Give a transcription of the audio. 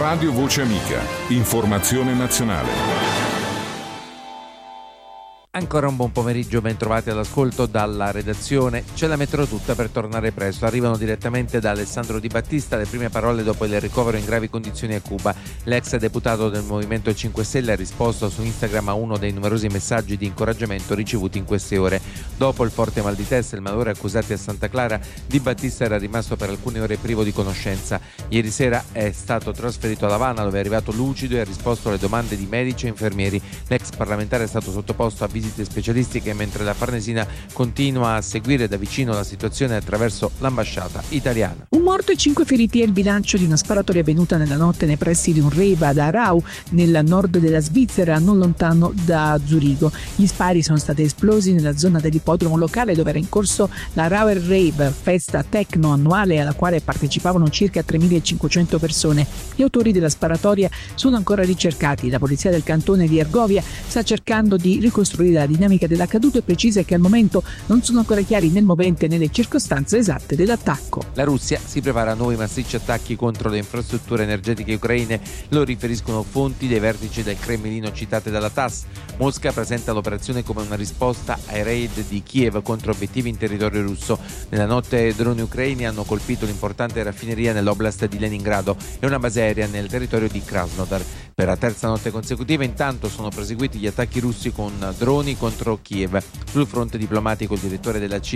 Radio Voce Amica. Informazione nazionale. Ancora un buon pomeriggio, ben trovati all'ascolto dalla redazione. Ce la metterò tutta per tornare presto. Arrivano direttamente da Alessandro Di Battista le prime parole dopo il ricovero in gravi condizioni a Cuba. L'ex deputato del Movimento 5 Stelle ha risposto su Instagram a uno dei numerosi messaggi di incoraggiamento ricevuti in queste ore. Dopo il forte mal di testa e il malore accusati a Santa Clara, Di Battista era rimasto per alcune ore privo di conoscenza. Ieri sera è stato trasferito ad Havana, dove è arrivato lucido e ha risposto alle domande di medici e infermieri. L'ex parlamentare è stato sottoposto a visite specialistiche, mentre la Farnesina continua a seguire da vicino la situazione attraverso l'ambasciata italiana. Un morto e 5 feriti è il bilancio di una sparatoria avvenuta nella notte nei pressi di un rave ad Aarau, nel nord della Svizzera, non lontano da Zurigo. Gli spari sono stati esplosi nella zona dell'ippodromo locale dove era in corso la Rauer Rave, festa techno annuale alla quale partecipavano circa 3.500 persone. Gli autori della sparatoria sono ancora ricercati. La polizia del cantone di Ergovia sta cercando di ricostruire la dinamica dell'accaduto e precisa che al momento non sono ancora chiari né il movente né le circostanze esatte dell'attacco. La Russia si prepara a nuovi massicci attacchi contro le infrastrutture energetiche ucraine, lo riferiscono fonti dei vertici del Cremlino citate dalla TASS. Mosca presenta l'operazione come una risposta ai raid di Kiev contro obiettivi in territorio russo. Nella notte droni ucraini hanno colpito l'importante raffineria nell'oblast di Leningrado e una base aerea nel territorio di Krasnodar. Per la terza notte consecutiva intanto sono proseguiti gli attacchi russi con droni contro Kiev. Sul fronte diplomatico il direttore della CIA